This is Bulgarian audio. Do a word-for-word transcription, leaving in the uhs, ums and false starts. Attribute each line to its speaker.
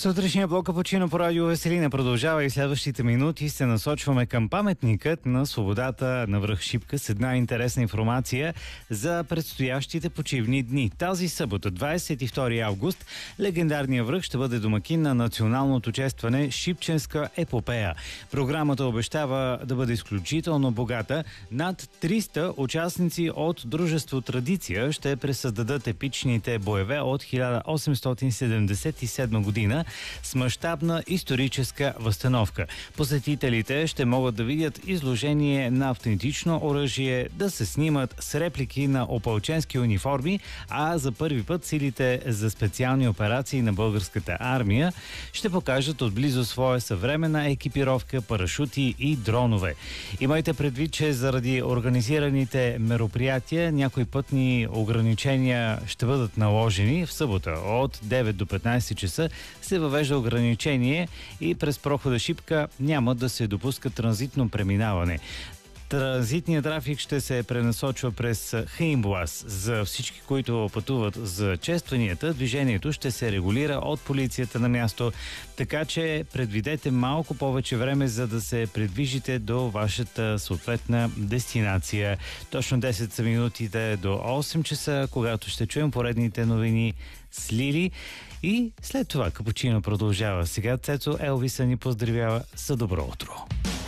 Speaker 1: Сутрешния блок Капучино по радио Веселина продължава и следващите минути се насочваме към паметникът на свободата на връх Шипка с една интересна информация за предстоящите почивни дни. Тази събота, двадесет и втори август, легендарният връх ще бъде домакин на националното честване Шипченска епопея. Програмата обещава да бъде изключително богата. Над триста участници от дружество Традиция ще пресъздадат епичните боеве от хиляда осемстотин седемдесет и седма година с мащабна историческа възстановка. Посетителите ще могат да видят изложение на автентично оръжие, да се снимат с реплики на опълченски униформи, а за първи път силите за специални операции на българската армия ще покажат отблизо своя съвременна екипировка, парашути и дронове. Имайте предвид, че заради организираните мероприятия някои пътни ограничения ще бъдат наложени. В събота от девет до петнадесет часа се въвежда ограничение и през прохода Шипка няма да се допуска транзитно преминаване. Транзитният трафик ще се пренасочва през Хаинбоаз. За всички, които пътуват за честванията, движението ще се регулира от полицията на място, така че предвидете малко повече време, за да се придвижите до вашата съответна дестинация. Точно десет са минутите до осем часа, когато ще чуем поредните новини с Лили. И след това Капучино продължава. Сега Цецо Елвиса ни поздравява за добро утро.